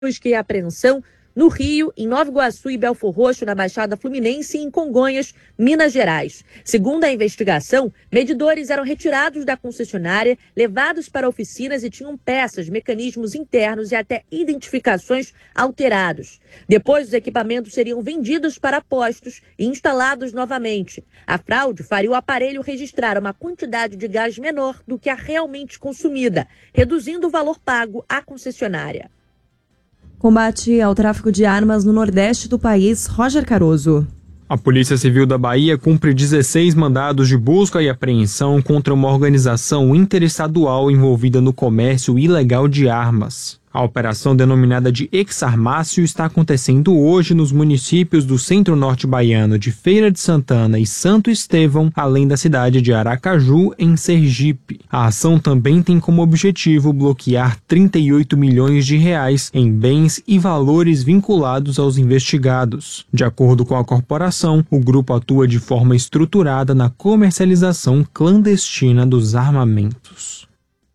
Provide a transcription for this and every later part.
busca e apreensão no Rio, em Nova Iguaçu e Belfor Roxo, na Baixada Fluminense e em Congonhas, Minas Gerais. Segundo a investigação, medidores eram retirados da concessionária, levados para oficinas e tinham peças, mecanismos internos e até identificações alterados. Depois, os equipamentos seriam vendidos para postos e instalados novamente. A fraude faria o aparelho registrar uma quantidade de gás menor do que a realmente consumida, reduzindo o valor pago à concessionária. Combate ao tráfico de armas no Nordeste do país, Roger Caroso. A Polícia Civil da Bahia cumpre 16 mandados de busca e apreensão contra uma organização interestadual envolvida no comércio ilegal de armas. A operação, denominada de Exarmácio, está acontecendo hoje nos municípios do centro-norte baiano de Feira de Santana e Santo Estevão, além da cidade de Aracaju, em Sergipe. A ação também tem como objetivo bloquear 38 milhões de reais em bens e valores vinculados aos investigados. De acordo com a corporação, o grupo atua de forma estruturada na comercialização clandestina dos armamentos.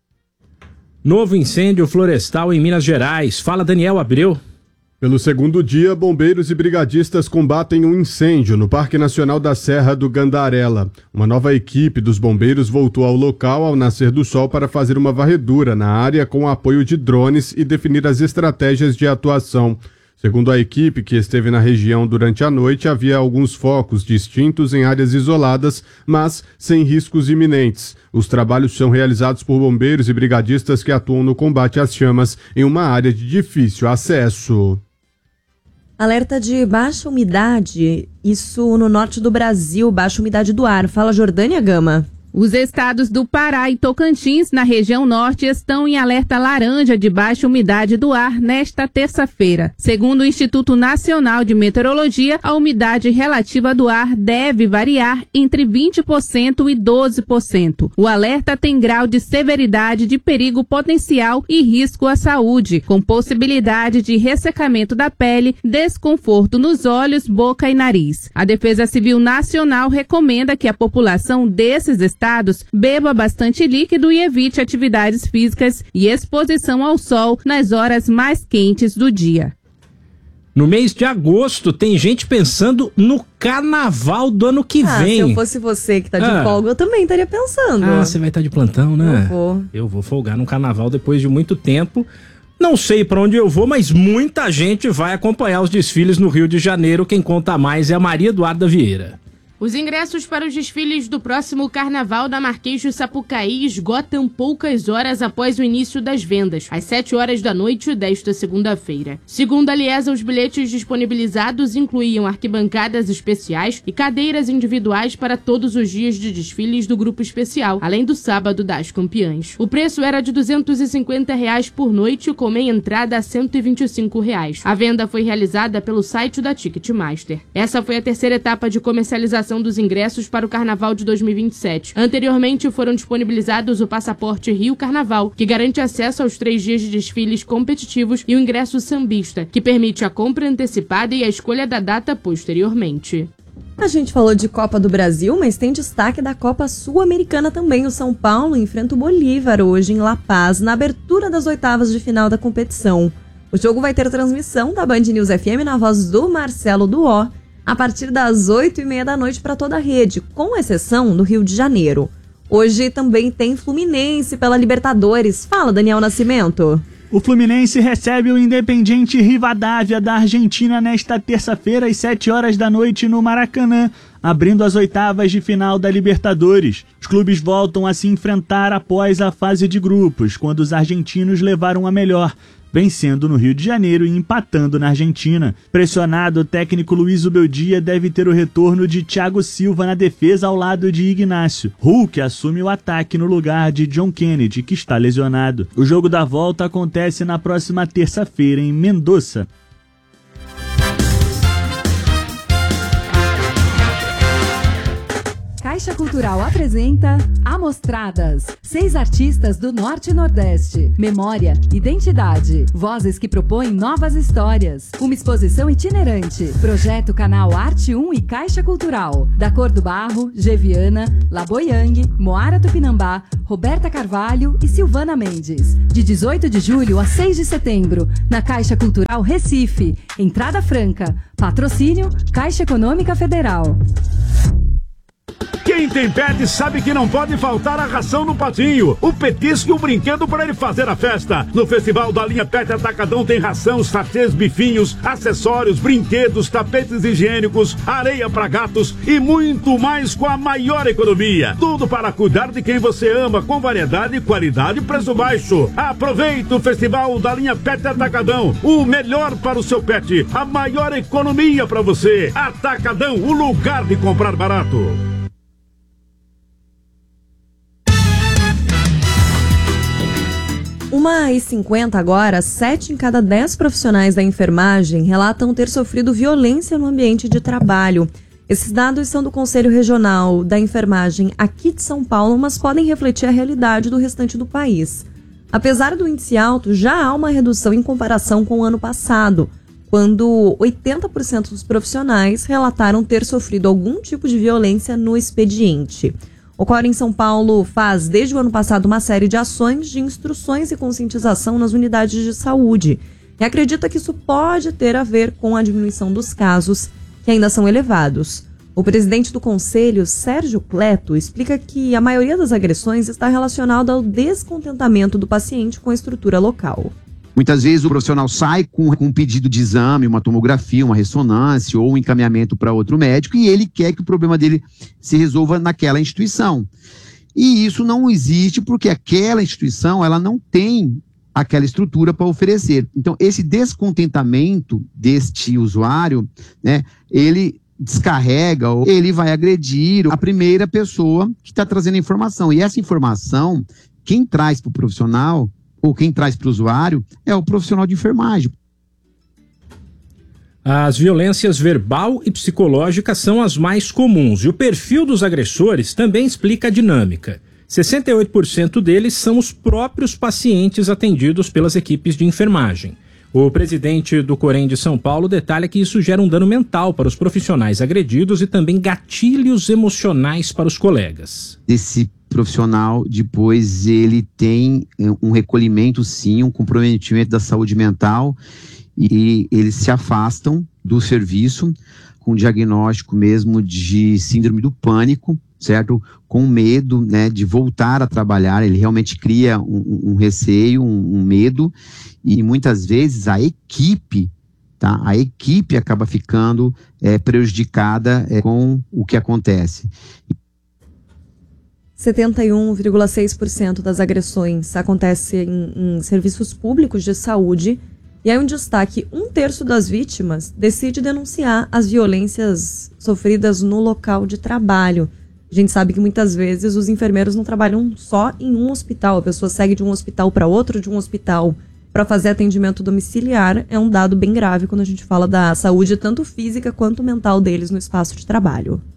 Novo incêndio florestal em Minas Gerais. Fala, Daniel Abreu. Pelo segundo dia, bombeiros e brigadistas combatem um incêndio no Parque Nacional da Serra do Gandarela. Uma nova equipe dos bombeiros voltou ao local ao nascer do sol para fazer uma varredura na área com o apoio de drones e definir as estratégias de atuação. Segundo a equipe que esteve na região durante a noite, havia alguns focos distintos em áreas isoladas, mas sem riscos iminentes. Os trabalhos são realizados por bombeiros e brigadistas que atuam no combate às chamas em uma área de difícil acesso. Alerta de baixa umidade, isso no norte do Brasil, baixa umidade do ar. Fala, Jordânia Gama. Os estados do Pará e Tocantins, na região norte, estão em alerta laranja de baixa umidade do ar nesta terça-feira. Segundo o Instituto Nacional de Meteorologia, a umidade relativa do ar deve variar entre 20% e 12%. O alerta tem grau de severidade de perigo potencial e risco à saúde, com possibilidade de ressecamento da pele, desconforto nos olhos, boca e nariz. A Defesa Civil Nacional recomenda que a população desses estados beba bastante líquido e evite atividades físicas e exposição ao sol nas horas mais quentes do dia. No mês de agosto, tem gente pensando no carnaval do ano que vem. Se eu fosse você que tá de folga, eu também estaria pensando. Você vai estar de plantão, né? Eu vou folgar no carnaval depois de muito tempo. Não sei para onde eu vou, mas muita gente vai acompanhar os desfiles no Rio de Janeiro. Quem conta mais é a Maria Eduarda Vieira. Os ingressos para os desfiles do próximo Carnaval da Marquês de Sapucaí esgotam poucas horas após o início das vendas, às 7 horas da noite desta segunda-feira. Segundo a Liesa, os bilhetes disponibilizados incluíam arquibancadas especiais e cadeiras individuais para todos os dias de desfiles do grupo especial, além do sábado das campeãs. O preço era de R$ 250 por noite, com meia entrada a R$ 125. A venda foi realizada pelo site da Ticketmaster. Essa foi a terceira etapa de comercialização dos ingressos para o Carnaval de 2027. Anteriormente foram disponibilizados o Passaporte Rio Carnaval, que garante acesso aos 3 dias de desfiles competitivos, e o ingresso sambista, que permite a compra antecipada e a escolha da data posteriormente. A gente falou de Copa do Brasil, mas tem destaque da Copa Sul-Americana também. O São Paulo enfrenta o Bolívar hoje em La Paz, na abertura das oitavas de final da competição. O jogo vai ter transmissão da Band News FM na voz do Marcelo Duó, a partir das 8h30 da noite para toda a rede, com exceção do Rio de Janeiro. Hoje também tem Fluminense pela Libertadores. Fala, Daniel Nascimento. O Fluminense recebe o Independiente Rivadavia da Argentina nesta terça-feira às 7 horas da noite no Maracanã, abrindo as oitavas de final da Libertadores. Os clubes voltam a se enfrentar após a fase de grupos, quando os argentinos levaram a melhor, vencendo no Rio de Janeiro e empatando na Argentina. Pressionado, o técnico Luiz Ubeldia deve ter o retorno de Thiago Silva na defesa ao lado de Ignacio. Hulk assume o ataque no lugar de John Kennedy, que está lesionado. O jogo da volta acontece na próxima terça-feira em Mendoza. Caixa Cultural apresenta Amostradas. 6 artistas do Norte e Nordeste. Memória, identidade. Vozes que propõem novas histórias. Uma exposição itinerante. Projeto Canal Arte 1 e Caixa Cultural. Da Cor do Barro, Geviana, Laboyang, Moara Tupinambá, Roberta Carvalho e Silvana Mendes. De 18 de julho a 6 de setembro, na Caixa Cultural Recife. Entrada franca. Patrocínio Caixa Econômica Federal. Quem tem pet sabe que não pode faltar a ração no patinho, o petisco e o brinquedo para ele fazer a festa. No Festival da Linha Pet Atacadão tem ração, sachês, bifinhos, acessórios, brinquedos, tapetes higiênicos, areia para gatos e muito mais com a maior economia. Tudo para cuidar de quem você ama, com variedade, qualidade e preço baixo. Aproveite o Festival da Linha Pet Atacadão, o melhor para o seu pet, a maior economia para você. Atacadão, o lugar de comprar barato. 1h50 agora, 7 em cada 10 profissionais da enfermagem relatam ter sofrido violência no ambiente de trabalho. Esses dados são do Conselho Regional da Enfermagem aqui de São Paulo, mas podem refletir a realidade do restante do país. Apesar do índice alto, já há uma redução em comparação com o ano passado, quando 80% dos profissionais relataram ter sofrido algum tipo de violência no expediente. O COR em São Paulo faz, desde o ano passado, uma série de ações de instruções e conscientização nas unidades de saúde e acredita que isso pode ter a ver com a diminuição dos casos, que ainda são elevados. O presidente do Conselho, Sérgio Cleto, explica que a maioria das agressões está relacionada ao descontentamento do paciente com a estrutura local. Muitas vezes o profissional sai com um pedido de exame, uma tomografia, uma ressonância ou um encaminhamento para outro médico e ele quer que o problema dele se resolva naquela instituição. E isso não existe porque aquela instituição ela não tem aquela estrutura para oferecer. Então, esse descontentamento deste usuário, né, ele descarrega ou ele vai agredir a primeira pessoa que está trazendo a informação. E essa informação, quem traz para o profissional ou quem traz para o usuário é o profissional de enfermagem. As violências verbal e psicológica são as mais comuns e o perfil dos agressores também explica a dinâmica. 68% deles são os próprios pacientes atendidos pelas equipes de enfermagem. O presidente do Corém de São Paulo detalha que isso gera um dano mental para os profissionais agredidos e também gatilhos emocionais para os colegas. Esse profissional, depois, ele tem um recolhimento, sim, um comprometimento da saúde mental e eles se afastam do serviço com diagnóstico mesmo de síndrome do pânico, certo? Com medo, né, de voltar a trabalhar, ele realmente cria um receio, um medo e muitas vezes a equipe, tá? A equipe acaba ficando prejudicada com o que acontece. 71,6% das agressões acontecem em serviços públicos de saúde. E aí um destaque, 1/3 das vítimas decide denunciar as violências sofridas no local de trabalho. A gente sabe que muitas vezes os enfermeiros não trabalham só em um hospital. A pessoa segue de um hospital para outro, de um hospital para fazer atendimento domiciliar. É um dado bem grave quando a gente fala da saúde tanto física quanto mental deles no espaço de trabalho.